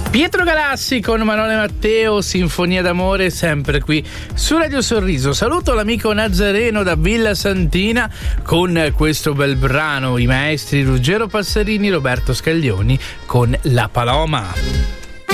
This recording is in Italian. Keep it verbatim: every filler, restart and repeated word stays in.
Pietro Galassi con Manone Matteo, Sinfonia d'amore, sempre qui su Radio Sorriso. Saluto l'amico Nazareno da Villa Santina con questo bel brano, i maestri Ruggero Passarini, Roberto Scaglioni con La Paloma.